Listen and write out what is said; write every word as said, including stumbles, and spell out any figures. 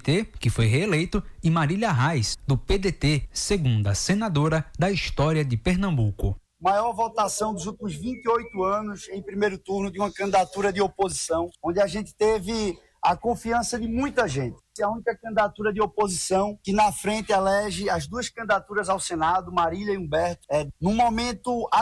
T, que foi reeleito, e Marília Reis, do P D T, segunda senadora da história de Pernambuco. Maior votação dos últimos vinte e oito anos em primeiro turno de uma candidatura de oposição, onde a gente teve a confiança de muita gente. É a única candidatura de oposição que na frente elege as duas candidaturas ao Senado, Marília e Humberto, é, num momento